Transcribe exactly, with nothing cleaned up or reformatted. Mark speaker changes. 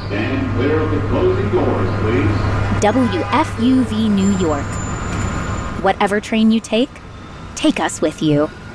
Speaker 1: Stand clear of the closing doors, please.
Speaker 2: W F U V New York. Whatever train you take, take us with you.